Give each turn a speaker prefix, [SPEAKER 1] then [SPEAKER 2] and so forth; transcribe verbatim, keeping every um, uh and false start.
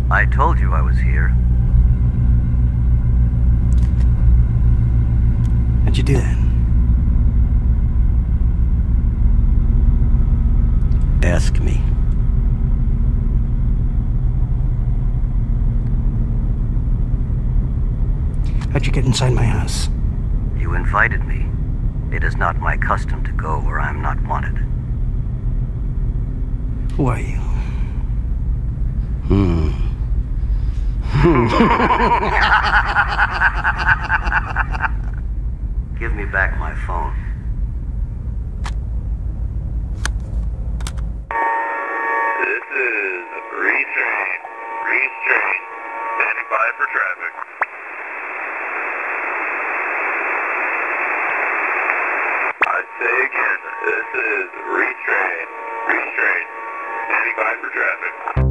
[SPEAKER 1] I told you I was here.
[SPEAKER 2] How'd you do that? Ask me. How'd you get inside my house?
[SPEAKER 1] You invited me. It is not my custom to go where I am not wanted.
[SPEAKER 2] Who are you?
[SPEAKER 1] Hmm. Give me back my phone.
[SPEAKER 3] This is Reese Train. Reese Train. Standing by for traffic. I say again, this is Reese Train. Reese Train. Standing by for traffic.